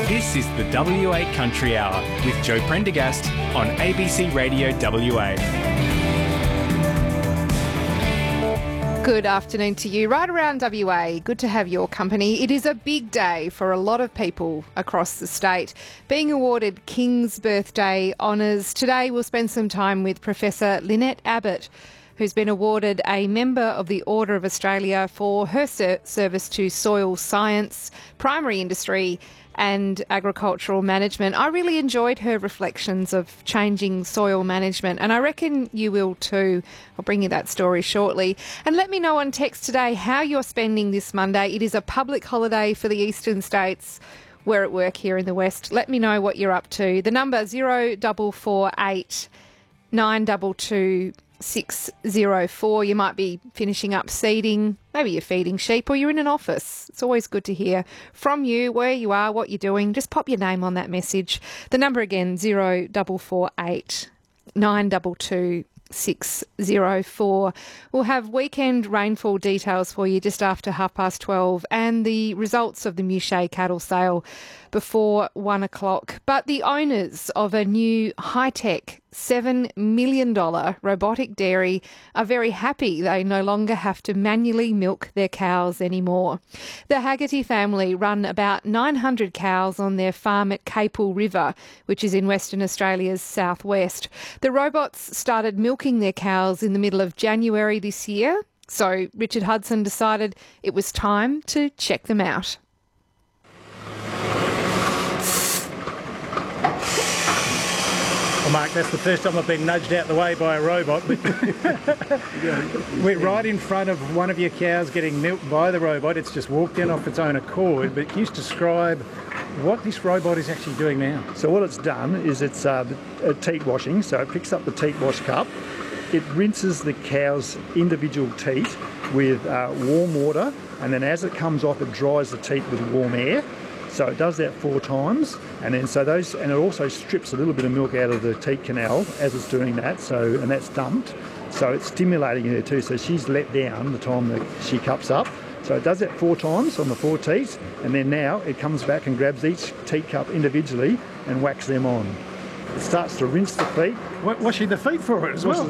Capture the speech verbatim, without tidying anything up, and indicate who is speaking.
Speaker 1: This is the W A Country Hour with Joe Prendergast on A B C Radio W A.
Speaker 2: Good afternoon to you. Right around W A, good to have your company. It is a big day for a lot of people across the state. Being awarded King's Birthday honours. Today we'll spend some time with Professor Lynette Abbott, who's been awarded a Member of the Order of Australia for her ser- service to soil science, primary industry and agricultural management. I really enjoyed her reflections of changing soil management, and I reckon you will too. I'll bring you that story shortly. And let me know on text today how you're spending this Monday. It is a public holiday for the eastern states. We're at work here in the west. Let me know what you're up to. The number zero four four eight nine two two six zero four. You might be finishing up seeding, maybe you're feeding sheep, or you're in an office. It's always good to hear from you, where you are, what you're doing. Just pop your name on that message. The number again, zero four four eight nine two two six zero four. We'll have weekend rainfall details for you just after half past twelve and the results of the Muchet cattle sale before one o'clock. But the owners of a new high-tech seven million dollars robotic dairy are very happy they no longer have to manually milk their cows anymore. The Haggerty family run about nine hundred cows on their farm at Capel River, which is in Western Australia's southwest. The robots started milking their cows in the middle of January this year, so Richard Hudson decided it was time to check them out.
Speaker 3: Well, Mark, that's the first time I've been nudged out the way by a robot. We're right in front of one of your cows getting milked by the robot. It's just walked in off its own accord. But can you describe what this robot is actually doing now?
Speaker 4: So what it's done is it's uh, a teat washing. So it picks up the teat wash cup. It rinses the cow's individual teat with uh, warm water. And then as it comes off, it dries the teat with warm air. So it does that four times, and then so those, and it also strips a little bit of milk out of the teat canal as it's doing that. So and that's dumped. So it's stimulating her too. So she's let down the time that she cups up. So it does that four times on the four teats, and then now it comes back and grabs each teat cup individually and whacks them on. It starts to rinse the feet.
Speaker 3: Washing the feet for it as well.